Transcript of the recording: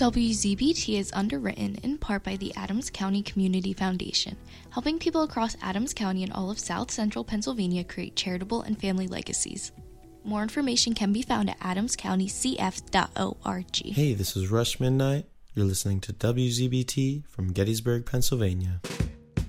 WZBT is underwritten in part by the Adams County Community Foundation, helping people across Adams County and all of South Central Pennsylvania create charitable and family legacies. More information can be found at adamscountycf.org. Hey, this is Rush Midnight. You're listening to WZBT from Gettysburg, Pennsylvania.